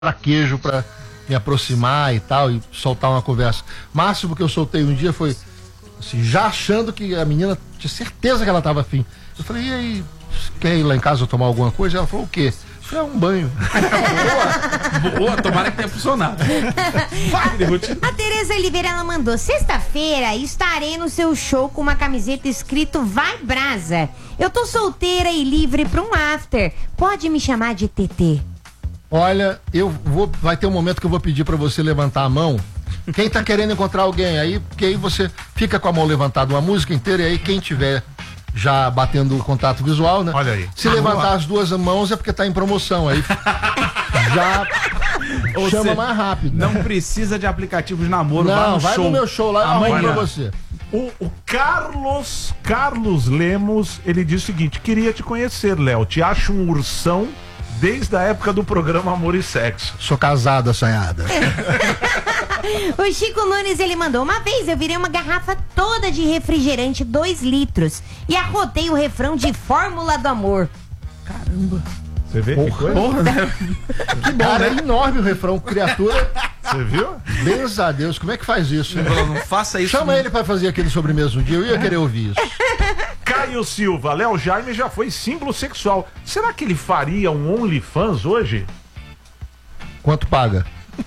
traquejo pra me aproximar e tal, e soltar uma conversa. O máximo que eu soltei um dia foi, assim, já achando que a menina tinha certeza que ela tava afim. Eu falei, e aí, quer ir lá em casa tomar alguma coisa? Ela falou, o quê? Eu falei, um banho. Boa, tomara que tenha funcionado. A Tereza Oliveira, ela mandou: sexta-feira estarei no seu show com uma camiseta escrito Vai Brasa. Eu tô solteira e livre pra um after. Pode me chamar de TT. Olha, vai ter um momento que eu vou pedir pra você levantar a mão. Quem tá querendo encontrar alguém aí, porque aí você fica com a mão levantada uma música inteira, e aí quem tiver já batendo o contato visual, né? Olha aí. Se levantar as duas mãos é porque tá em promoção, aí já chama mais rápido. Não precisa de aplicativos de namoro. Não, vai no meu show lá, eu arrumo pra você. O Carlos Lemos, ele diz o seguinte: queria te conhecer, Léo. Te acho um ursão desde a época do programa Amor e Sexo. Sou casado, assanhada. O Chico Nunes, ele mandou: uma vez eu virei uma garrafa toda de refrigerante 2 litros e arrotei o refrão de Fórmula do Amor. Caramba. Você vê que coisa? Porra, né? Que bom, né? É enorme o refrão, criatura. Você viu? Deus a Deus, como é que faz isso? Não faça isso. Chama ele pra fazer aquele sobremesa um dia, eu ia querer ouvir isso. Caio Silva, Léo Jaime já foi símbolo sexual. Será que ele faria um OnlyFans hoje? Quanto paga?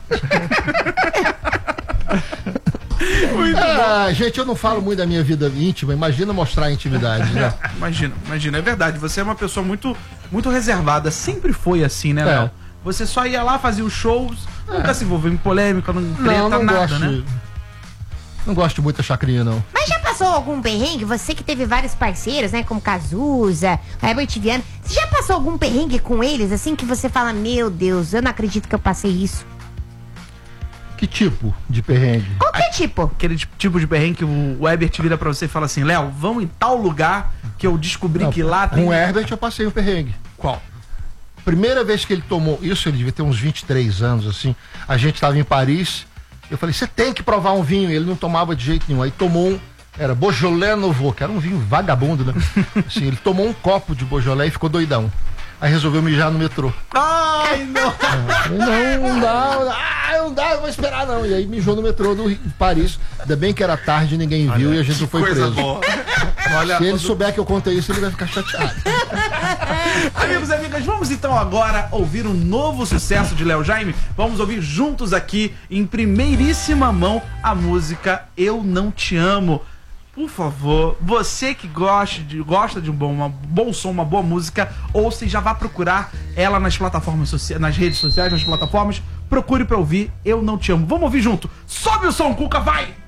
Gente, eu não falo muito da minha vida íntima, imagina mostrar a intimidade, né? Imagina, é verdade, você é uma pessoa muito reservada, sempre foi assim, né, Léo? Você só ia lá, fazia os shows, nunca se envolveu em polêmica, não treta, não nada, gosto, né? Não gosto de muita chacrinha, não. Mas já passou algum perrengue? Você que teve vários parceiros, né? Como Cazuza, Herbert Viana. Você já passou algum perrengue com eles, assim, que você fala, meu Deus, eu não acredito que eu passei isso? Que tipo de perrengue? Qualquer tipo. Aquele tipo de perrengue que o Herbert vira pra você e fala assim: Léo, vamos em tal lugar que eu descobri que lá tem... Com o Herbert eu passei um perrengue. Qual? Primeira vez que ele tomou, isso ele devia ter uns 23 anos, assim. A gente tava em Paris, eu falei, você tem que provar um vinho. Ele não tomava de jeito nenhum. Aí tomou um, era Beaujolais Nouveau, que era um vinho vagabundo, né? Assim, ele tomou um copo de Beaujolais e ficou doidão. Aí resolveu mijar no metrô. Ai, não! Não dá, eu vou esperar não. E aí mijou no metrô de Paris. Ainda bem que era tarde, ninguém viu e a gente não foi preso. Boa. Olha, se ele souber que eu contei isso, ele vai ficar chateado. Amigos e amigas, vamos então agora ouvir um novo sucesso de Léo Jaime. Vamos ouvir juntos aqui, em primeiríssima mão, a música Eu Não Te Amo. Por favor, você que gosta de um bom som, uma boa música, ou se já vai procurar ela nas plataformas sociais, nas redes sociais, nas plataformas, procure pra ouvir Eu Não Te Amo. Vamos ouvir junto. Sobe o som, Cuca, vai!